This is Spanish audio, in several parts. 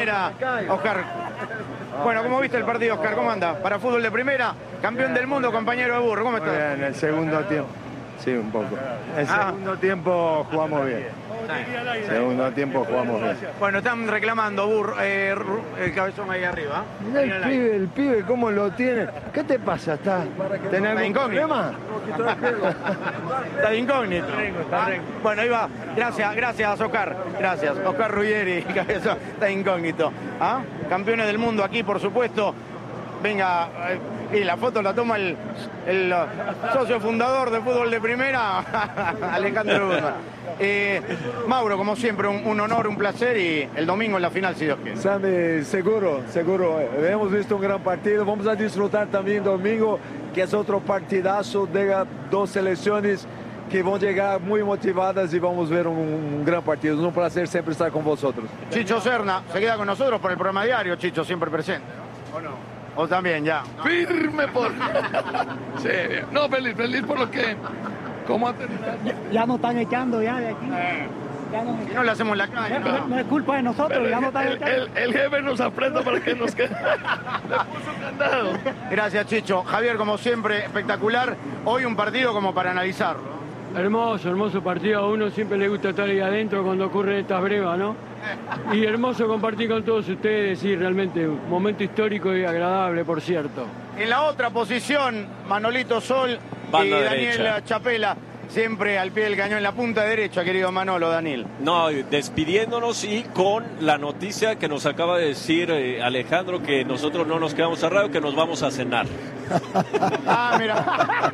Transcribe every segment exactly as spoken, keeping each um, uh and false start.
Oscar, bueno, ¿cómo viste el partido, Oscar? ¿Cómo anda? Para fútbol de primera, campeón del mundo, compañero de Burro, ¿cómo estás? Muy bien, el segundo tiempo, sí, un poco. El ah. segundo tiempo jugamos bien. El segundo tiempo jugamos bien. Bueno, están reclamando, Burro, eh, el cabezón ahí arriba. Mirá el pibe, el pibe, ¿cómo lo tiene? ¿Qué te pasa? ¿Estás ¿Tenés algún problema? Está de incógnito. Bueno, ahí va. Gracias, gracias, Oscar. Gracias. Oscar Ruggeri, cabezón, está incógnito. ¿Ah? Campeones del mundo aquí, por supuesto. Venga, y la foto la toma el, el socio fundador de fútbol de primera, Alejandro Guzmán. Eh, Mauro, como siempre, un, un honor, un placer, y el domingo en la final, si Dios quiere. Sammy, seguro, seguro. Hemos visto un gran partido. Vamos a disfrutar también domingo, que es otro partidazo de dos selecciones que van a llegar muy motivadas y vamos a ver un, un gran partido. Es un placer siempre estar con vosotros. Chicho Serna se queda con nosotros por el programa diario. Chicho, siempre presente, ¿o no? O también, ya. ¿No? Firme por... Sí, no, feliz, feliz por lo que... ¿Cómo ha terminado? Ya, ya nos están echando ya de aquí. Eh. Ya nos... Y no le hacemos la calle. No, no. no es culpa de nosotros, pero ya nos están el, echando. El, el jefe nos aprieta para que nos quede. Le puso candado. Gracias, Chicho. Javier, como siempre, espectacular. Hoy un partido como para analizarlo. Hermoso, hermoso partido. A uno siempre le gusta estar ahí adentro cuando ocurren estas brevas, ¿no? Y hermoso compartir con todos ustedes, sí, realmente un momento histórico y agradable, por cierto. En la otra posición, Manolito Sol Banda y Daniel derecha. Chapela, siempre al pie del cañón, en la punta derecha, querido Manolo, Daniel. No, despidiéndonos y con la noticia que nos acaba de decir eh, Alejandro, que nosotros no nos quedamos a radio, que nos vamos a cenar. Ah, mira.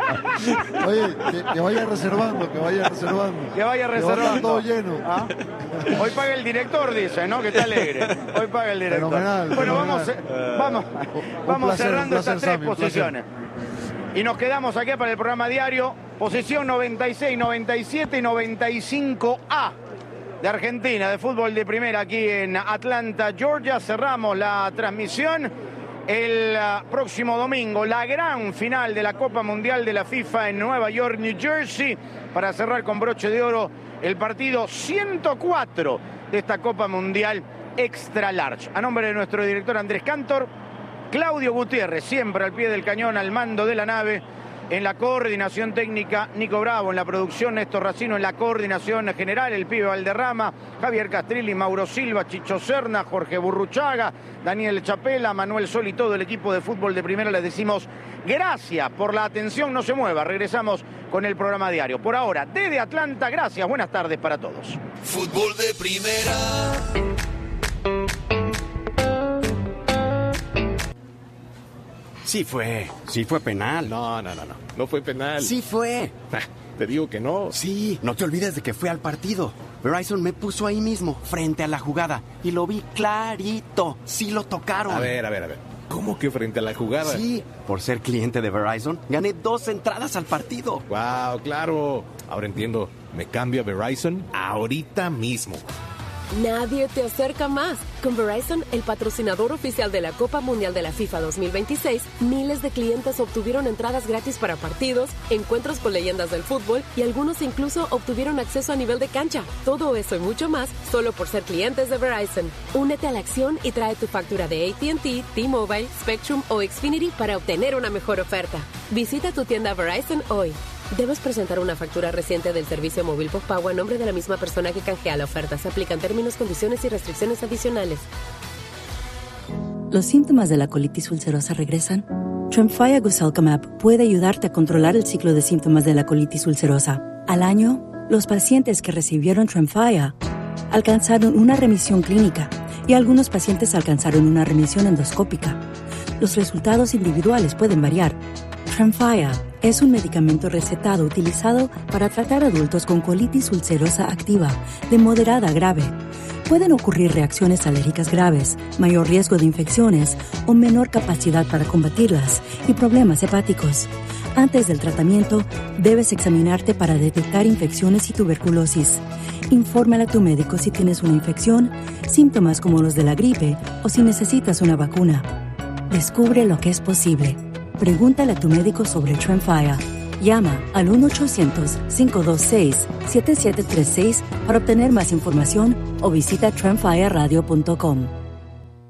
Oye, que, que vaya reservando, que vaya reservando. Que vaya reservando. Que todo lleno. ¿Ah? Hoy paga el director, dice, ¿no? Que está alegre. Hoy paga el director. Fenomenal, bueno, fenomenal. vamos, uh, vamos, vamos placer, cerrando placer, estas tres Sammy, posiciones. Y nos quedamos aquí para el programa diario. Posición noventa y seis, noventa y siete y noventa y cinco A de Argentina, de fútbol de primera, aquí en Atlanta, Georgia. Cerramos la transmisión. El uh, próximo domingo, la gran final de la Copa Mundial de la FIFA en Nueva York, New Jersey, para cerrar con broche de oro el partido ciento cuatro de esta Copa Mundial Extra Large. A nombre de nuestro director Andrés Cantor, Claudio Gutiérrez, siempre al pie del cañón, al mando de la nave. En la coordinación técnica, Nico Bravo. En la producción, Néstor Racino. En la coordinación general, el pibe Valderrama, Javier Castrilli, Mauro Silva, Chicho Serna, Jorge Burruchaga, Daniel Chapela, Manuel Sol y todo el equipo de fútbol de primera. Les decimos gracias por la atención. No se mueva. Regresamos con el programa diario. Por ahora, desde Atlanta, gracias. Buenas tardes para todos. Fútbol de primera. Sí fue, sí fue penal. No, no, no, no, no fue penal. Sí fue. Te digo que no. Sí, no te olvides de que fue al partido. Verizon me puso ahí mismo, frente a la jugada, y lo vi clarito. Sí lo tocaron. A ver, a ver, a ver. ¿Cómo que frente a la jugada? Sí, por ser cliente de Verizon, gané dos entradas al partido. Wow, claro. Ahora entiendo. Me cambio a Verizon ahorita mismo. Nadie te acerca más. Con Verizon, el patrocinador oficial de la Copa Mundial de la FIFA dos mil veintiséis, miles de clientes obtuvieron entradas gratis para partidos, encuentros con leyendas del fútbol y algunos incluso obtuvieron acceso a nivel de cancha. Todo eso y mucho más solo por ser clientes de Verizon. Únete a la acción y trae tu factura de A T and T, T-Mobile, Spectrum o Xfinity para obtener una mejor oferta. Visita tu tienda Verizon hoy. Debes presentar una factura reciente del servicio móvil postpago a nombre de la misma persona que canjea la oferta. Se aplican términos, condiciones y restricciones adicionales. ¿Los síntomas de la colitis ulcerosa regresan? Tremfya Guselkumab puede ayudarte a controlar el ciclo de síntomas de la colitis ulcerosa. Al año, los pacientes que recibieron Tremfya alcanzaron una remisión clínica y algunos pacientes alcanzaron una remisión endoscópica. Los resultados individuales pueden variar. Tremfya es un medicamento recetado utilizado para tratar adultos con colitis ulcerosa activa de moderada a grave. Pueden ocurrir reacciones alérgicas graves, mayor riesgo de infecciones o menor capacidad para combatirlas y problemas hepáticos. Antes del tratamiento, debes examinarte para detectar infecciones y tuberculosis. Infórmale a tu médico si tienes una infección, síntomas como los de la gripe o si necesitas una vacuna. Descubre lo que es posible. Pregúntale a tu médico sobre Tremfya. Llama al uno ochocientos, cinco dos seis, siete siete tres seis para obtener más información o visita tremfya radio punto com.